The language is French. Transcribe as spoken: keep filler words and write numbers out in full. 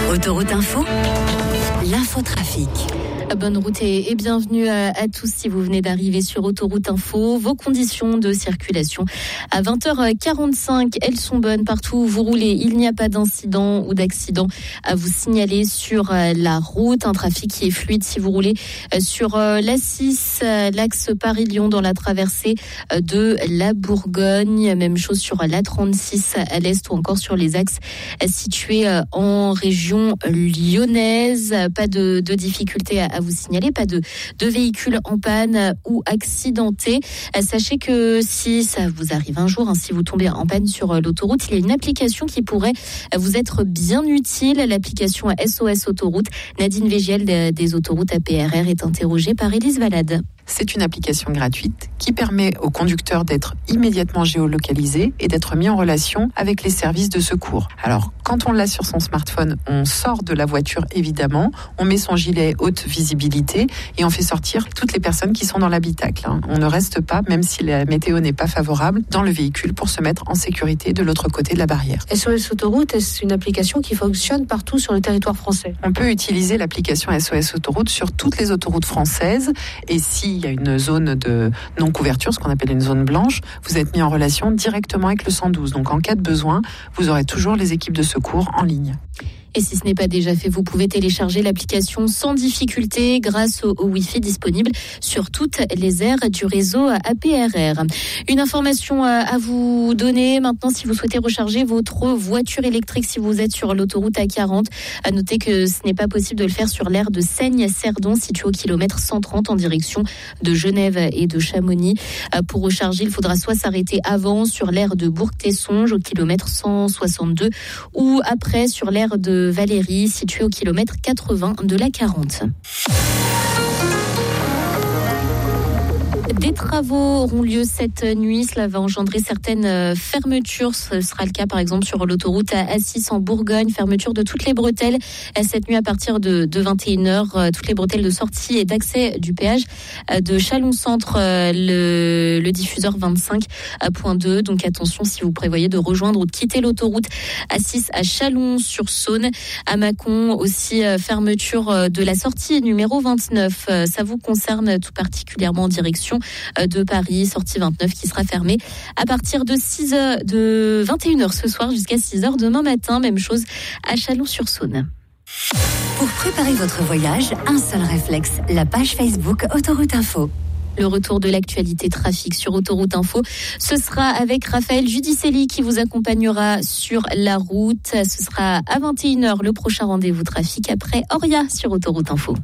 Autoroute Info, l'infotrafic. Bonne route et, et bienvenue à, à tous si vous venez d'arriver sur Autoroute Info. Vos conditions de circulation à vingt heures quarante-cinq, elles sont bonnes partout où vous roulez. Il n'y a pas d'incident ou d'accident à vous signaler sur la route. Un trafic qui est fluide si vous roulez sur l'A six, l'axe Paris-Lyon dans la traversée de la Bourgogne. Même chose sur l'A trente-six à l'est ou encore sur les axes situés en région lyonnaise. Pas de, de difficultés à, à vous signaler, pas de, de véhicules en panne ou accidentés. Sachez que si ça vous arrive un jour, hein, si vous tombez en panne sur l'autoroute, il y a une application qui pourrait vous être bien utile, l'application S O S Autoroute. Nadine Végiel des autoroutes A P R R est interrogée par Élise Valade. C'est une application gratuite qui permet aux conducteurs d'être immédiatement géolocalisés et d'être mis en relation avec les services de secours. Alors, quand on l'a sur son smartphone, on sort de la voiture évidemment, on met son gilet haute visibilité et on fait sortir toutes les personnes qui sont dans l'habitacle. On ne reste pas, même si la météo n'est pas favorable, dans le véhicule pour se mettre en sécurité de l'autre côté de la barrière. S O S Autoroute, est-ce une application qui fonctionne partout sur le territoire français? On peut utiliser l'application S O S Autoroute sur toutes les autoroutes françaises et si il y a une zone de non-couverture, ce qu'on appelle une zone blanche, vous êtes mis en relation directement avec le cent douze. Donc en cas de besoin, vous aurez toujours les équipes de secours en ligne. Et si ce n'est pas déjà fait, vous pouvez télécharger l'application sans difficulté grâce au, au Wi-Fi disponible sur toutes les aires du réseau A P R R. Une information à vous donner maintenant si vous souhaitez recharger votre voiture électrique si vous êtes sur l'autoroute A quarante. À noter que ce n'est pas possible de le faire sur l'aire de Seigne-Cerdon situé au kilomètre cent trente en direction de Genève et de Chamonix. Pour recharger, il faudra soit s'arrêter avant sur l'aire de Bourg-Tessonges au kilomètre cent soixante-deux ou après sur l'aire de Valérie, située au kilomètre quatre-vingts de la quarante. Des travaux auront lieu cette nuit. Cela va engendrer certaines fermetures. Ce sera le cas par exemple sur l'autoroute A six en Bourgogne. Fermeture de toutes les bretelles cette nuit à partir de, de vingt et une heures. Toutes les bretelles de sortie et d'accès du péage de Chalon-Centre, le, le diffuseur vingt-cinq point deux. Donc attention si vous prévoyez de rejoindre ou de quitter l'autoroute A six à Chalon-sur-Saône. À Mâcon aussi, fermeture de la sortie numéro vingt-neuf. Ça vous concerne tout particulièrement en direction de Paris, sortie vingt-neuf qui sera fermée à partir de six heures, de vingt et une heures ce soir jusqu'à six heures demain matin. Même chose à Chalon-sur-Saône. Pour préparer votre voyage, un seul réflexe, la page Facebook Autoroute Info. Le retour de l'actualité trafic sur Autoroute Info, ce sera avec Raphaël Judicelli qui vous accompagnera sur la route. Ce sera à vingt et une heures le prochain rendez-vous trafic après Oria sur Autoroute Info.